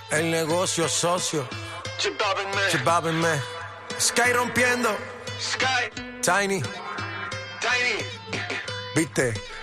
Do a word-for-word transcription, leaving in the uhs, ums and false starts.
El negocio socio. Chibabinme. Chibabinme. Sky rompiendo. Sky. Tiny. Tiny. ¿Viste?